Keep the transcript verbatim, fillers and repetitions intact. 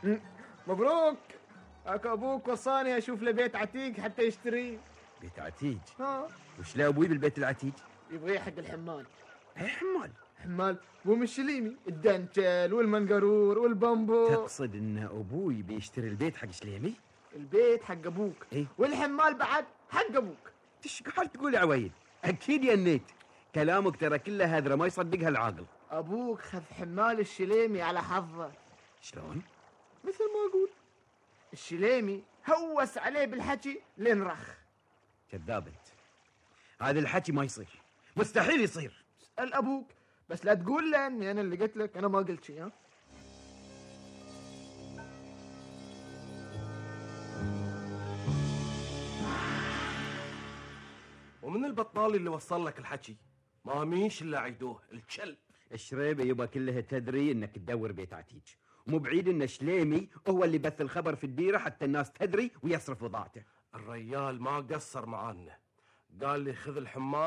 مبروك. اكو ابوك وصاني اشوف له بيت عتيق حتى يشتريه. بيت عتيج؟ ها، وش لا ابوي بالبيت العتيج؟ يبغيه حق الحمال. اي حمال؟ حمال مو من الشليمي، الدنتل والمنقرور والبامبو. تقصد ان ابوي بيشتري البيت حق شليمي؟ البيت حق ابوك إيه؟ والحمال بعد حق ابوك. ايش قاعد تقول يا عويل؟ اكيد يا نيت، كلامك ترى كله هذرة ما يصدقها العاقل. ابوك خذ حمال الشليمي على حظه. شلون؟ مثل ما اقول، الشليمي هوس عليه بالحكي لين رخ. كذاب انت، هذا الحكي ما يصير، مستحيل يصير. اسال ابوك، بس لا تقول له اني انا اللي قلت لك، انا ما قلت شيء. ها، ومن البطال اللي وصل لك الحكي؟ ما ميش الا عيدوه الكلب. الشريبة يبا كلها تدري انك تدور بيت عتيج، ومو بعيد ان شليمي هو اللي بث الخبر في الديرة حتى الناس تدري ويصرف بضاعته. الريال ما قصر معانا، قال لي خذ الحمال